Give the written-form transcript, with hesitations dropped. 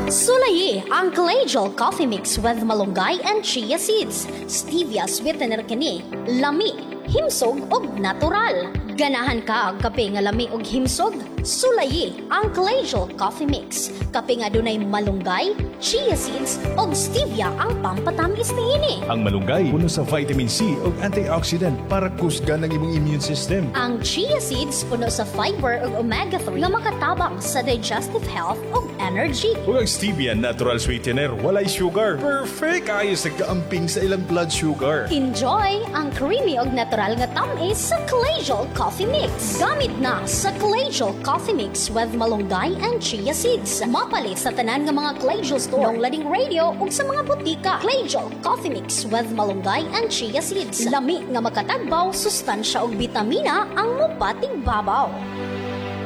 Sulayi ang Collegial Coffee Mix with malunggay and chia seeds. Stevia sweetener kini, lami, himsog ug natural. Ganahan ka ang kape nga lami ug himsog? Sulayi ang Collegial Coffee Mix. Kape nga dunay malunggay, chia seeds ug stevia ang pampatamis niini. Ang malunggay puno sa vitamin C ug antioxidant para kusgan ang imong immune system. Ang chia seeds puno sa fiber ug omega-3 nga makatabang sa digestive health ug energy. Ug ang stevia natural sweetener, walay sugar. Perfect ayo sa kaamping sa ilang blood sugar. Enjoy ang creamy ug natural nga tamis sa Collegial Coffee Mix. Gamit na sa Collegial Coffee Mix with malunggay and chia seeds. Mapalit sa tanan nga mga Collegial store, Long Lading Radio ug sa mga butika. Collegial Coffee Mix with malunggay and chia seeds. Lami nga makatagbaw, sustansya ug bitamina ang mupatig babaw.